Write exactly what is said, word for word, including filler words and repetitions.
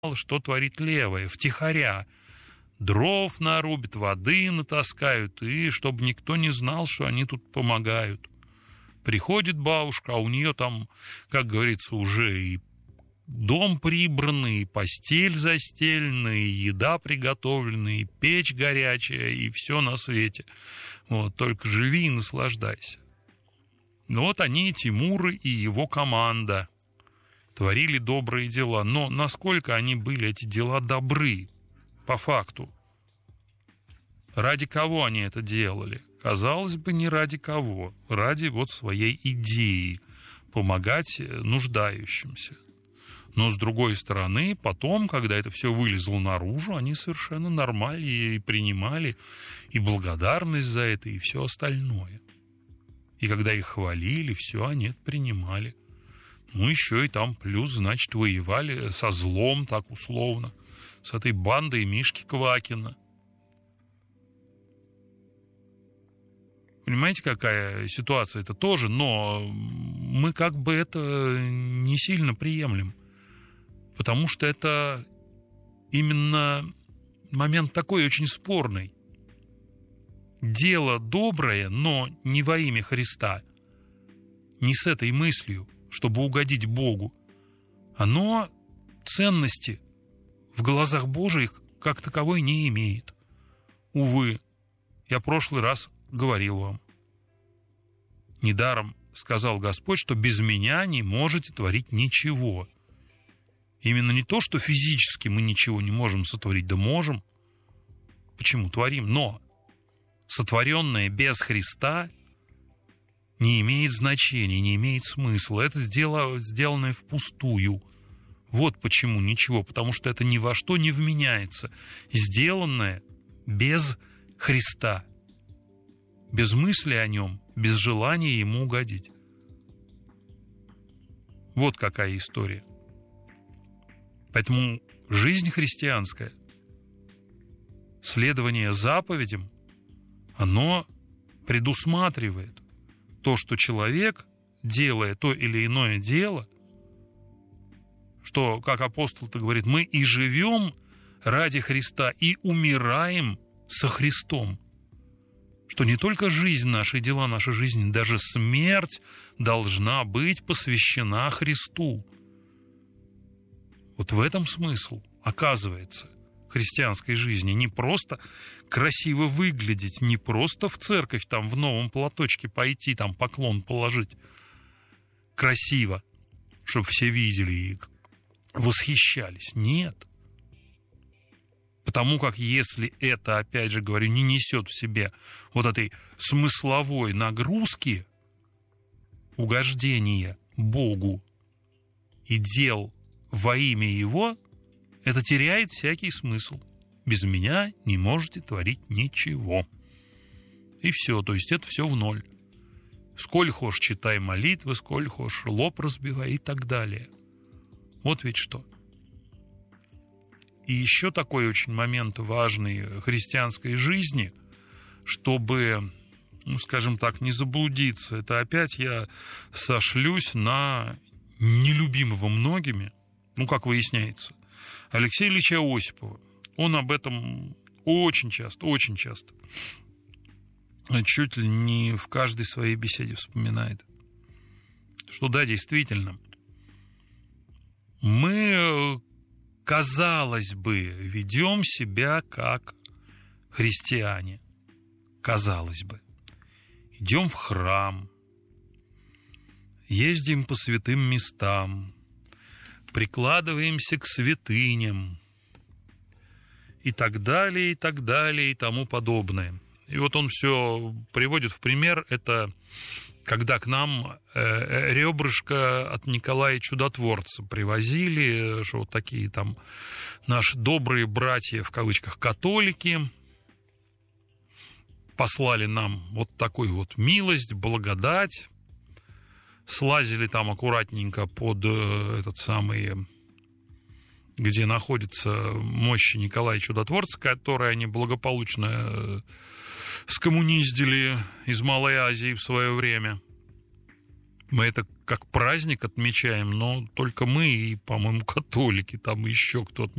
что творит левое, втихаря. Дров нарубят, воды натаскают, и чтобы никто не знал, что они тут помогают. Приходит бабушка, а у нее там, как говорится, уже и дом прибранный, и постель застелена, и еда приготовлена, и печь горячая, и все на свете. Вот, только живи и наслаждайся. Ну вот они, Тимур и его команда, творили добрые дела. Но насколько они были, эти дела, добры, по факту? Ради кого они это делали? Казалось бы, не ради кого. Ради вот своей идеи помогать нуждающимся. Но, с другой стороны, потом, когда это все вылезло наружу, они совершенно нормально и принимали и благодарность за это, и все остальное. И когда их хвалили, все они это принимали. Ну, еще и там плюс, значит, воевали со злом, так условно, с этой бандой Мишки Квакина. Понимаете, какая ситуация? Это тоже, но мы как бы это не сильно приемлем. Потому что это именно момент такой очень спорный. Дело доброе, но не во имя Христа. Не с этой мыслью, чтобы угодить Богу. Оно ценности в глазах Божьих как таковой не имеет. Увы, я в прошлый раз говорил вам. Недаром сказал Господь, что без меня не можете творить ничего. Именно не то, что физически мы ничего не можем сотворить, да можем. Почему? Творим. Но сотворенное без Христа не имеет значения, не имеет смысла. Это сделано, сделанное впустую. Вот почему ничего. Потому что это ни во что не вменяется. Сделанное без Христа. Без мысли о нем, без желания ему угодить. Вот какая история. Поэтому жизнь христианская, следование заповедям, оно предусматривает то, что человек, делая то или иное дело, что, как апостол-то говорит, мы и живем ради Христа, и умираем со Христом. Что не только жизнь наша, и дела нашей жизни, даже смерть должна быть посвящена Христу. Вот в этом смысл, оказывается, христианской жизни. Не просто красиво выглядеть, не просто в церковь там в новом платочке пойти, там поклон положить красиво, чтобы все видели и восхищались. Нет. Потому как если это, опять же говорю, не несет в себе вот этой смысловой нагрузки, угождения Богу и дел во имя Его, это теряет всякий смысл. Без меня не можете творить ничего. И все, то есть это все в ноль. Сколь хошь читай молитвы, сколь хошь лоб разбивай и так далее. Вот ведь что. И еще такой очень момент важный христианской жизни, чтобы, ну, скажем так, не заблудиться. Это опять я сошлюсь на нелюбимого многими, ну, как выясняется, Алексея Ильича Осипова. Он об этом очень часто, очень часто, чуть ли не в каждой своей беседе вспоминает. Что да, действительно, мы, казалось бы, ведем себя как христиане. Казалось бы. Идем в храм, ездим по святым местам, прикладываемся к святыням и так далее, и так далее, и тому подобное. И вот он все приводит в пример, это когда к нам э, ребрышко от Николая Чудотворца привозили, что вот такие там наши добрые братья, в кавычках, католики, послали нам вот такую вот милость, благодать, слазили там аккуратненько под э, этот самый, где находится мощи Николая Чудотворца, которые они благополучно э, скоммуниздили из Малой Азии в свое время. Мы это как праздник отмечаем, но только мы и, по-моему, католики, там еще кто-то